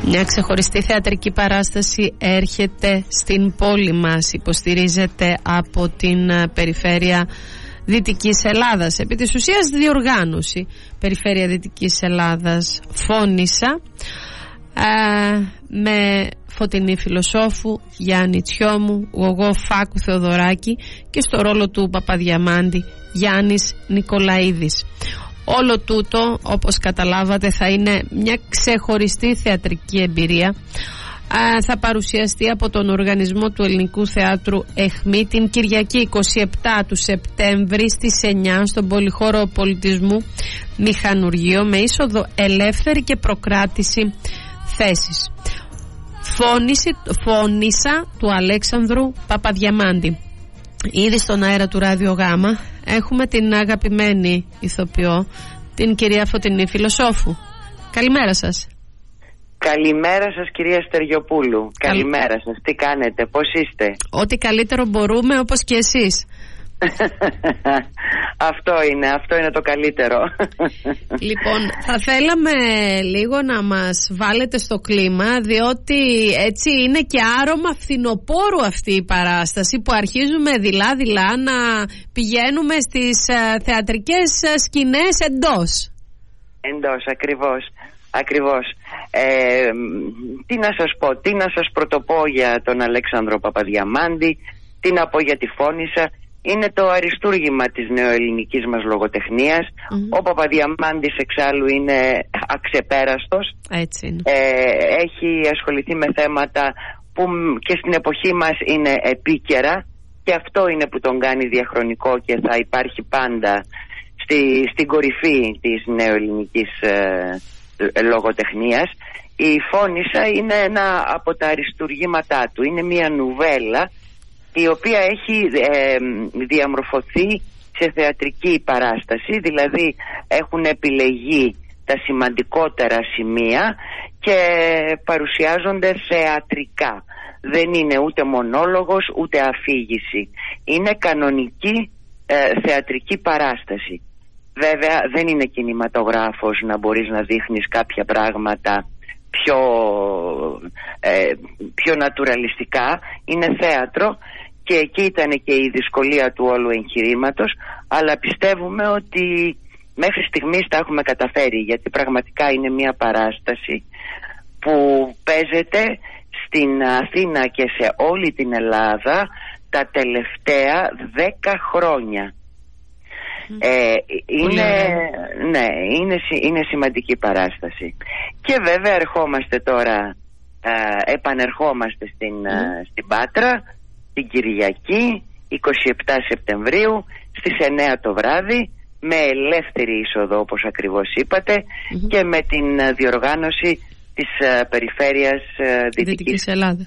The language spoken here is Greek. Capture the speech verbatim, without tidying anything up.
Μια ξεχωριστή θεατρική παράσταση έρχεται στην πόλη μας. Υποστηρίζεται από την περιφέρεια Δυτικής Ελλάδας. Επί της ουσίας διοργάνωση. Περιφέρεια Δυτικής Ελλάδας Φώνησα, ε, με Φωτεινή Φιλοσόφου, Γιάννη Τσιόμου, Γογό Φάκου Θεοδωράκη και στο ρόλο του Παπαδιαμάντη Γιάννης Νικολαίδης. Όλο τούτο, όπως καταλάβατε, θα είναι μια ξεχωριστή θεατρική εμπειρία. Θα παρουσιαστεί από τον Οργανισμό του Ελληνικού Θεάτρου ΕΧΜΗ την Κυριακή εικοστή εβδόμη του Σεπτέμβρη στις εννιά στον Πολυχώρο Πολιτισμού Μηχανουργείο, με είσοδο ελεύθερη και προκράτηση θέσεις. Φώνηση, Φώνησα του Αλέξανδρου Παπαδιαμάντη. Ήδη στον αέρα του Ράδιο Γάμα έχουμε την αγαπημένη ηθοποιό, την κυρία Φωτεινή Φιλοσόφου. Καλημέρα σας. Καλημέρα σας, κυρία Στεριοπούλου. Καλ... Καλημέρα σας. Τι κάνετε, πώς είστε? Ό,τι καλύτερο μπορούμε, όπως και εσείς. Αυτό είναι, αυτό είναι το καλύτερο. Λοιπόν, θα θέλαμε λίγο να μας βάλετε στο κλίμα, διότι έτσι είναι και άρωμα φθινοπόρου αυτή η παράσταση, που αρχίζουμε δειλά-δειλά να πηγαίνουμε στις θεατρικές σκηνές εντός. Εντός, ακριβώς. Ακριβώς. Ε, τι να σας πω, τι να σας πρωτοπώ για τον Αλέξανδρο Παπαδιαμάντη, τι να πω για τη Φώνησα. Είναι το αριστούργημα της νεοελληνικής μας λογοτεχνίας. Mm-hmm. Ο Παπαδιαμάντης εξάλλου είναι αξεπέραστος. Έτσι είναι. Ε, έχει ασχοληθεί με θέματα που και στην εποχή μας είναι επίκαιρα, και αυτό είναι που τον κάνει διαχρονικό και θα υπάρχει πάντα στη, στην κορυφή της νεοελληνικής ε, λογοτεχνίας. Η Φώνησα είναι ένα από τα αριστουργήματά του. Είναι μια νουβέλα η οποία έχει ε, διαμορφωθεί σε θεατρική παράσταση, δηλαδή έχουν επιλεγεί τα σημαντικότερα σημεία και παρουσιάζονται θεατρικά. Δεν είναι ούτε μονόλογος ούτε αφήγηση. Είναι κανονική ε, θεατρική παράσταση. Βέβαια δεν είναι κινηματογράφος να μπορείς να δείχνεις κάποια πράγματα πιο, ε, πιο νατουραλιστικά. Είναι θέατρο και εκεί ήταν και η δυσκολία του όλου εγχειρήματος, αλλά πιστεύουμε ότι μέχρι στιγμής τα έχουμε καταφέρει, γιατί πραγματικά είναι μια παράσταση που παίζεται στην Αθήνα και σε όλη την Ελλάδα τα τελευταία δέκα χρόνια. Mm. Ε, είναι, ναι, είναι, είναι σημαντική παράσταση. Και βέβαια ερχόμαστε τώρα, ε, επανερχόμαστε στην, mm. ε, στην Πάτρα την Κυριακή εικοστή εβδόμη Σεπτεμβρίου στις εννιά το βράδυ, με ελεύθερη είσοδο όπως ακριβώς είπατε, mm-hmm. και με την διοργάνωση της uh, περιφέρειας uh, Δυτικής, Δυτικής Ελλάδας.